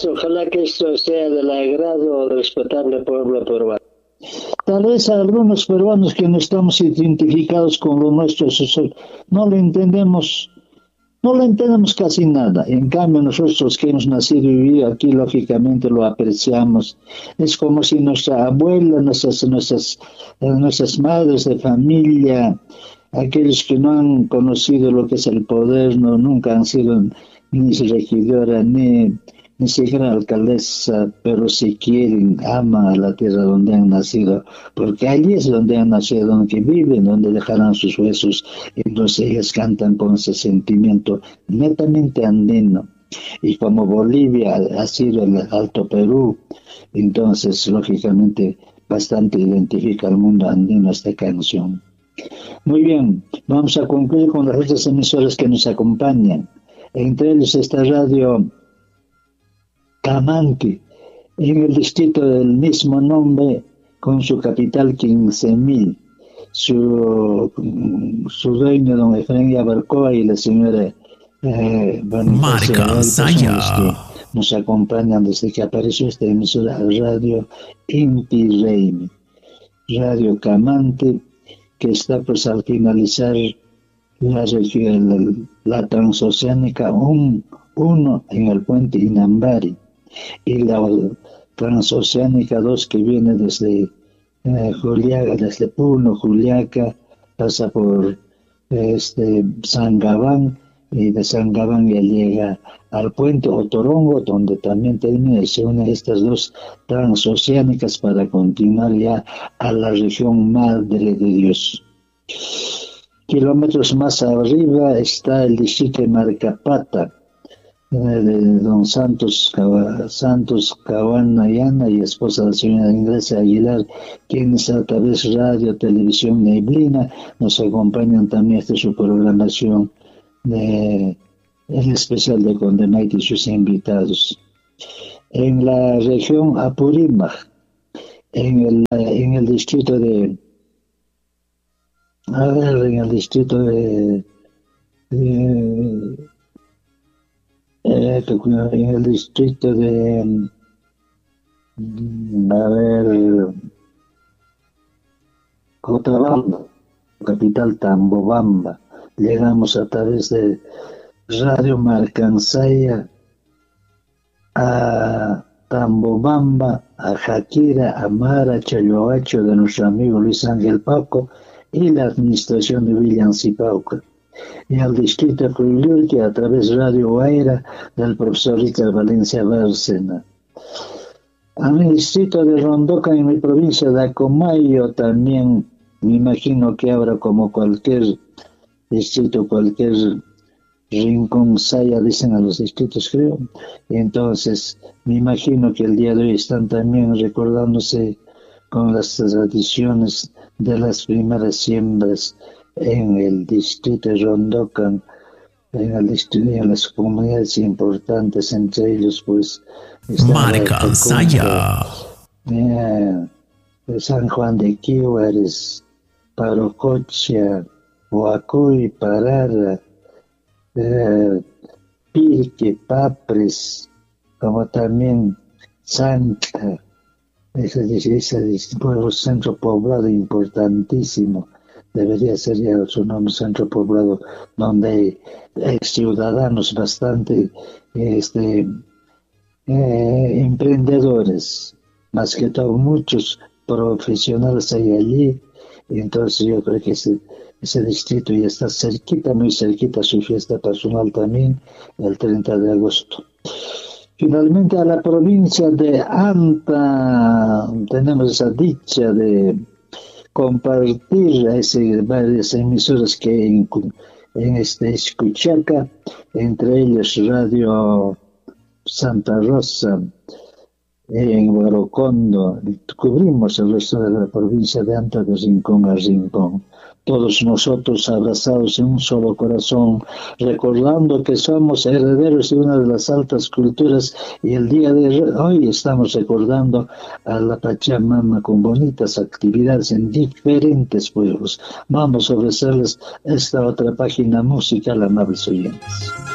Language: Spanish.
ojalá que esto sea del agrado del respetable pueblo peruano. Tal vez a algunos peruanos que no estamos identificados con lo nuestro, no lo entendemos. No le entendemos casi nada. En cambio, nosotros que hemos nacido y vivido aquí, lógicamente lo apreciamos. Es como si nuestra abuela, nuestras madres de familia, aquellos que no han conocido lo que es el poder, no, nunca han sido ni regidora, ni siquiera alcaldesa, pero si quieren, aman a la tierra donde han nacido, porque allí es donde han nacido, donde viven, donde dejarán sus huesos. Entonces ellas cantan con ese sentimiento netamente andino. Y como Bolivia ha sido el Alto Perú, entonces lógicamente bastante identifica al mundo andino esta canción. Muy bien, vamos a concluir con las otras emisoras que nos acompañan. Entre ellos esta radio Camanti, en el distrito del mismo nombre, con su capital 15.000. Su dueño, don Efraín Yabarcoa, y la señora Marca Saya nos acompañan desde que apareció esta emisora Radio Inti Reymi, Radio Camanti, que está pues al finalizar la transoceánica 1 en el puente Inambari, y la transoceánica 2 que viene desde Juliaca, desde Puno, Juliaca, pasa por Sangabán, y de Sangabán ya llega al puente Otorongo, donde también termina y se unen estas dos transoceánicas para continuar ya a la región Madre de Dios. Kilómetros más arriba está el distrito de Marcapata, de don Santos Cabanayana y esposa de la señora Ingresa Aguilar, quienes a través de radio, televisión Neblina nos acompañan también esta su programación en especial de Condemnate y sus invitados. En la región Apurímac, en el distrito de en el distrito de Cochabamba, capital Tambobamba. Llegamos a través de Radio Marcansaya a Tambobamba, a Jaquira, a Mara, Chayoacho de nuestro amigo Luis Ángel Pauco y la administración de William Cipauca. Y al distrito de Cuyulqui a través de Radio Guaira del profesor Ricardo Valencia Bárcena. A mi distrito de Rondoca, en mi provincia de Acomayo, también me imagino que habrá como cualquier distrito, cualquier rincón, saya, dicen a los distritos, creo. Y entonces me imagino que el día de hoy están también recordándose con las tradiciones de las primeras siembras en el distrito de Rondoca, en las comunidades importantes, entre ellos pues Marca Saya, San Juan de Quíbares, Parococha, Huacuy, Parara, Pirque, Papres, como también Santa, ese pueblo centro poblado importantísimo. Debería ser ya su nombre, centro poblado, donde hay ciudadanos bastante emprendedores, más que todo muchos profesionales hay allí. Y entonces yo creo que ese distrito ya está cerquita, muy cerquita, su fiesta personal también, el 30 de agosto. Finalmente a la provincia de Anta tenemos esa dicha de compartir varias emisoras que en Escuchaca, entre ellas Radio Santa Rosa, en Huarocondo. Cubrimos el resto de la provincia de Anta de rincón a rincón. Todos nosotros abrazados en un solo corazón, recordando que somos herederos de una de las altas culturas, y el día de hoy estamos recordando a la Pachamama con bonitas actividades en diferentes pueblos. Vamos a ofrecerles esta otra página musical, amables oyentes.